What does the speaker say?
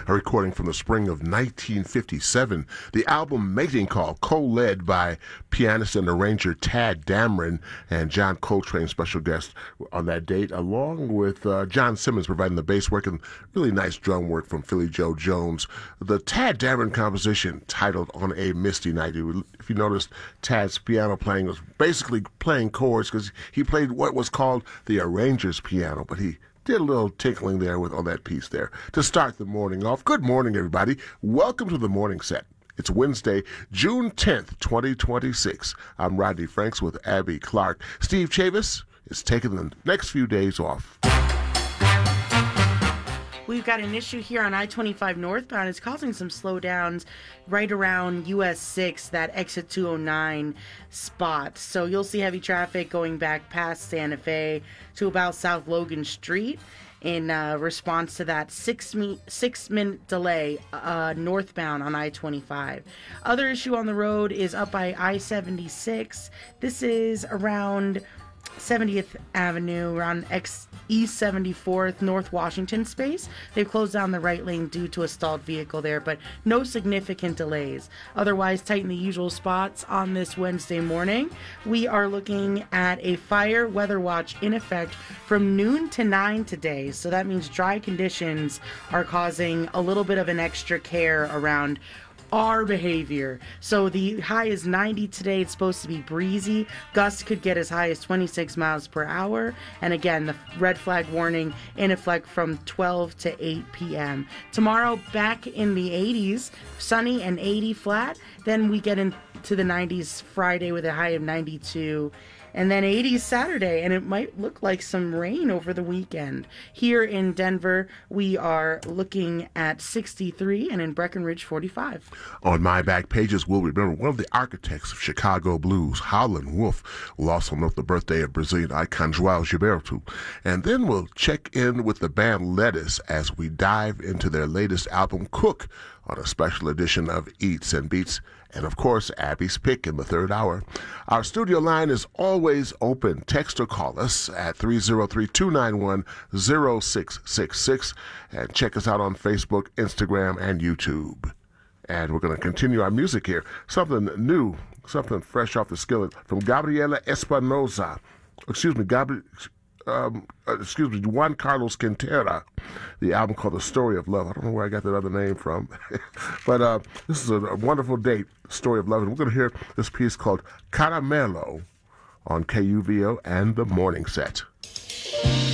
a recording from the spring of 1957. The album Mating Call, co-led by pianist and arranger Tadd Dameron and John Coltrane, special guest on that date, along with John Simmons providing the bass work and really nice drum work from Philly Joe Jones. The Tadd Dameron composition titled On a Misty Night. If you noticed, Tadd's piano playing was basically playing chords because he played what was called the arranger's piano, but he did a little tinkling there on that piece there to start the morning off. Good morning, everybody. Welcome to the morning set. It's Wednesday, June 10th, 2026. I'm Rodney Franks with Abby Clark. Steve Chavis is taking the next few days off. We've got an issue here on I-25 northbound. It's causing some slowdowns right around US 6, that exit 209 spot. So you'll see heavy traffic going back past Santa Fe to about South Logan Street in response to that 6-minute delay northbound on I-25. Other issue on the road is up by I-76. This is around 70th Avenue, around East 74th, North Washington space. They've closed down the right lane due to a stalled vehicle there, but no significant delays. Otherwise, tighten the usual spots on this Wednesday morning. We are looking at a fire weather watch in effect from noon to 9 today. So that means dry conditions are causing a little bit of an extra care around our behavior. So the high is 90 today. It's supposed to be breezy. Gusts could get as high as 26 miles per hour. And again, the red flag warning in effect from 12 to 8 p.m. Tomorrow, back in the 80s, sunny and 80 flat. Then we get into the 90s Friday with a high of 92. And then 80s Saturday, and it might look like some rain over the weekend. Here in Denver, we are looking at 63, and in Breckenridge, 45. On my back pages, we'll remember one of the architects of Chicago blues, Howlin' Wolf. We'll also note the birthday of Brazilian icon João Gilberto. And then we'll check in with the band Lettuce as we dive into their latest album, Cook, on a special edition of Eats and Beats. And, of course, Abby's Pick in the third hour. Our studio line is always open. Text or call us at 303-291-0666. And check us out on Facebook, Instagram, and YouTube. And we're going to continue our music here. Something new, something fresh off the skillet from Gabriela Espinosa. Juan Carlos Quintera, the album called The Story of Love. I don't know where I got that other name from. But this is a wonderful date, Story of Love. And we're going to hear this piece called Caramelo on KUVO and the Morning Set.